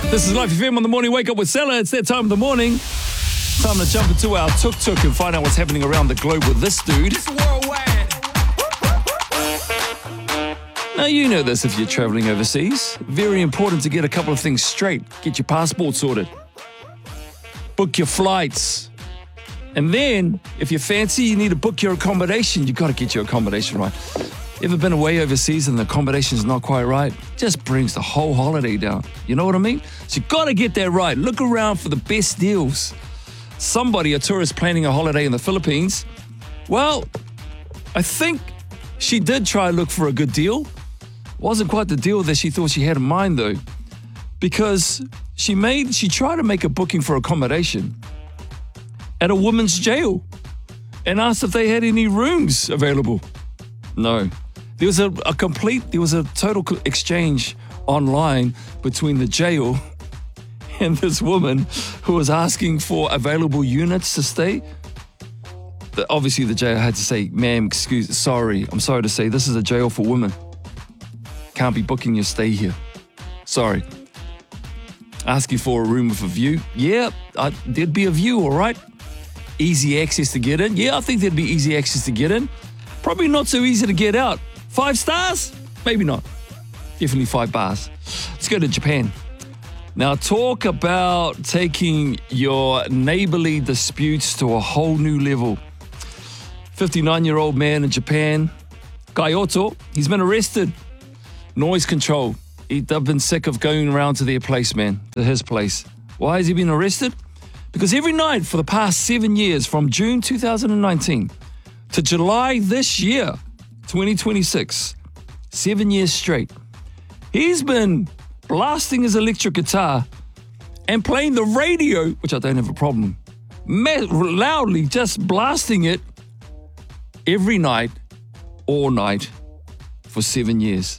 This is Life FM on the morning wake up with Stella. It's that time of the morning. Time to jump into our tuk-tuk and find out what's happening around the globe with this dude. It's worldwide. Now, you know this if you're traveling overseas. Very important to get a couple of things straight. Get your passport sorted. Book your flights. And then, if you're fancy, you need to book your accommodation. You've got to get your accommodation right. Ever been away overseas and the accommodation's not quite right? Just brings the whole holiday down. You know what I mean? So you've got to get that right. Look around for the best deals. Somebody, a tourist planning a holiday in the Philippines, well, I think she did try to look for a good deal. Wasn't quite the deal that she thought she had in mind, though, because she tried to make a booking for accommodation at a women's jail and asked if they had any rooms available. No. There was a total exchange online between the jail and this woman who was asking for available units to stay. Obviously, the jail had to say, ma'am, I'm sorry to say, this is a jail for women. Can't be booking your stay here. Sorry. Asking for a room with a view. Yeah, there'd be a view, all right. Easy access to get in. Yeah, I think there'd be easy access to get in. Probably not so easy to get out. 5 stars? Maybe not. Definitely 5 bars. Let's go to Japan. Now, talk about taking your neighborly disputes to a whole new level. 59-year-old man in Japan, Kyoto, he's been arrested. Noise control. They've been sick of going around to their place, man, to his place. Why has he been arrested? Because every night for the past 7 years, from June 2019 to July this year, 2026, 7 years straight, he's been blasting his electric guitar and playing the radio, which I don't have a problem, loudly just blasting it every night, all night, for 7 years.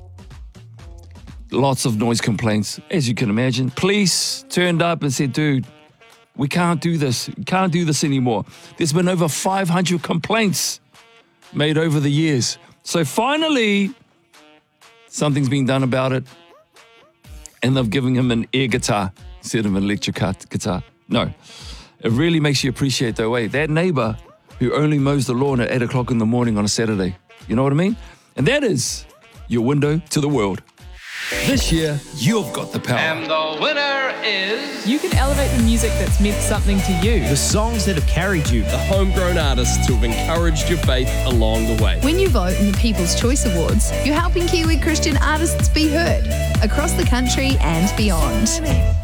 Lots of noise complaints, as you can imagine. Police turned up and said, dude, we can't do this. We can't do this anymore. There's been over 500 complaints made over the years. So finally, something's been done about it. And they've given him an air guitar instead of an electric guitar. No, it really makes you appreciate, though, that neighbor who only mows the lawn at 8 o'clock in the morning on a Saturday. You know what I mean? And that is your window to the world. This year, you've got the power. And the winner is... You can elevate the music that's meant something to you. The songs that have carried you. The homegrown artists who have encouraged your faith along the way. When you vote in the People's Choice Awards, you're helping Kiwi Christian artists be heard across the country and beyond.